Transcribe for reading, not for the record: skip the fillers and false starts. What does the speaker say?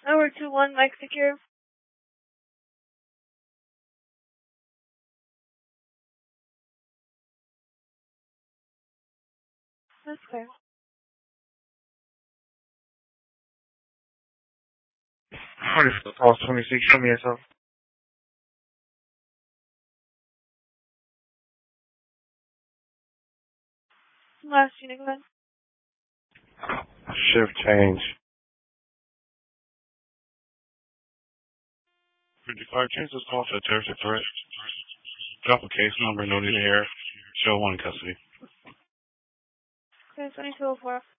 Number 2-1, Mike secure. That's clear. Pulse 26, show me yourself. Last unit, go ahead. Shift change. 55, change this call to a terrorist threat. Drop a case number, noted air. Show 1 in custody. Okay, 2204.